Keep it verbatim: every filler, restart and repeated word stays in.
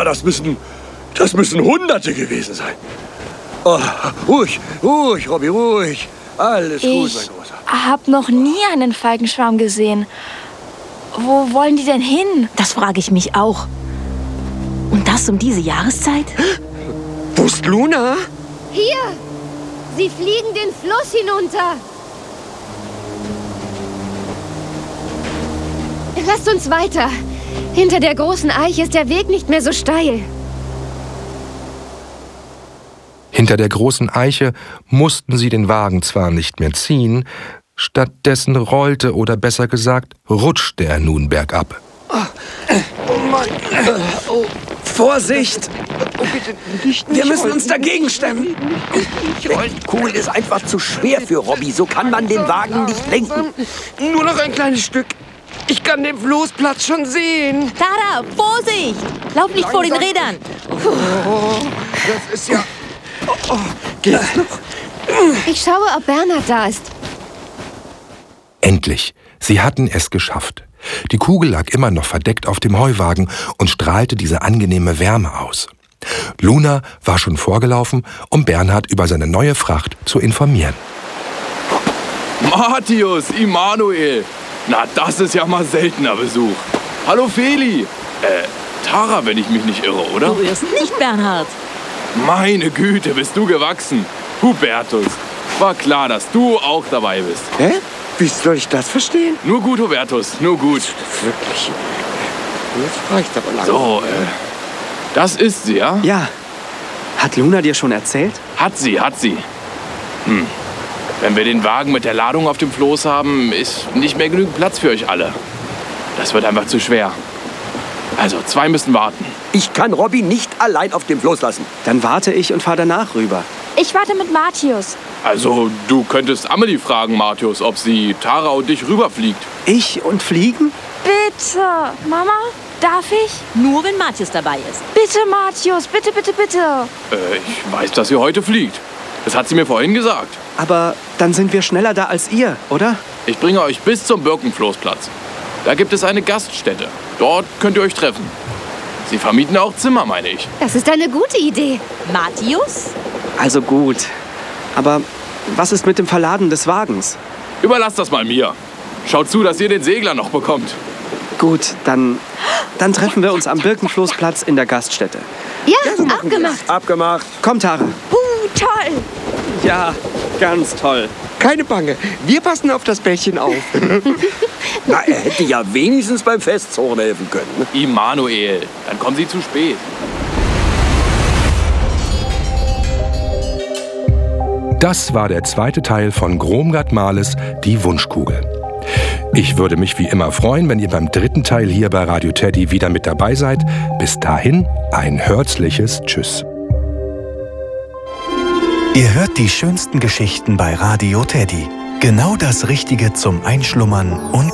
das müssen, das müssen Hunderte gewesen sein. Oh, ruhig, ruhig, Robby, ruhig. Alles gut, mein Großer. Ich hab noch nie einen Falkenschwarm gesehen. Wo wollen die denn hin? Das frage ich mich auch. Und das um diese Jahreszeit? Wo ist Luna? Hier! Sie fliegen den Fluss hinunter. Lasst uns weiter. Hinter der großen Eiche ist der Weg nicht mehr so steil. Hinter der großen Eiche mussten sie den Wagen zwar nicht mehr ziehen, stattdessen rollte oder besser gesagt rutschte er nun bergab. Oh, oh Mann. Oh, Vorsicht! Oh, bitte nicht, nicht Wir müssen rollen. uns dagegen stemmen. Die Kugel ist einfach zu schwer für Robby. So kann man den Wagen nicht lenken. Nur noch ein kleines Stück. Ich kann den Floßplatz schon sehen. Tara, Vorsicht! Lauf nicht vor den Rädern. Oh, das ist ja... Oh, oh. Geht's noch? Ich schaue, ob Bernhard da ist. Endlich, sie hatten es geschafft. Die Kugel lag immer noch verdeckt auf dem Heuwagen und strahlte diese angenehme Wärme aus. Luna war schon vorgelaufen, um Bernhard über seine neue Fracht zu informieren. Matthias, Immanuel. Na, das ist ja mal seltener Besuch. Hallo Feli. Äh, Tara, wenn ich mich nicht irre, oder? Du irrst nicht, Bernhard. Meine Güte, bist du gewachsen. Hubertus, war klar, dass du auch dabei bist. Hä? Wie soll ich das verstehen? Nur gut, Hubertus, nur gut. Wirklich? Das reicht aber lange. So, äh, das ist sie, ja? Ja. Hat Luna dir schon erzählt? Hat sie, hat sie. Hm. Wenn wir den Wagen mit der Ladung auf dem Floß haben, ist nicht mehr genügend Platz für euch alle. Das wird einfach zu schwer. Also, zwei müssen warten. Ich kann Robby nicht allein auf dem Floß lassen. Dann warte ich und fahre danach rüber. Ich warte mit Matthias. Also, du könntest Amelie fragen, Matthias, ob sie Tara und dich rüberfliegt. Ich und fliegen? Bitte. Mama, darf ich? Nur wenn Matthias dabei ist. Bitte, Matthias, bitte, bitte, bitte. Äh, ich weiß, dass ihr heute fliegt. Das hat sie mir vorhin gesagt. Aber dann sind wir schneller da als ihr, oder? Ich bringe euch bis zum Birkenfloßplatz. Da gibt es eine Gaststätte. Dort könnt ihr euch treffen. Sie vermieten auch Zimmer, meine ich. Das ist eine gute Idee. Matthias? Also gut. Aber was ist mit dem Verladen des Wagens? Überlasst das mal mir. Schaut zu, dass ihr den Segler noch bekommt. Gut, dann, dann treffen wir uns am Birkenfloßplatz in der Gaststätte. Ja, ja so abgemacht. Abgemacht. Komm, Tara. Uh, toll. Ja, ganz toll. Keine Bange, wir passen auf das Bällchen auf. Na, er hätte ja wenigstens beim Festzorn helfen können. Immanuel, dann kommen Sie zu spät. Das war der zweite Teil von Gromgard Males Die Wunschkugel. Ich würde mich wie immer freuen, wenn ihr beim dritten Teil hier bei Radio Teddy wieder mit dabei seid. Bis dahin ein herzliches Tschüss. Ihr hört die schönsten Geschichten bei Radio Teddy. Genau das Richtige zum Einschlummern und